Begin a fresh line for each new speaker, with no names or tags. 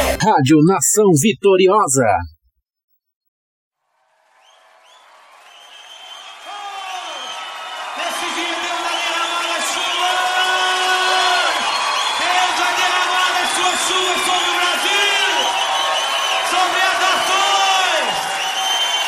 Rádio Nação Vitoriosa.
Decidiu, Deus vai derramar as chuvas! Deus vai derramar as suas chuvas sobre o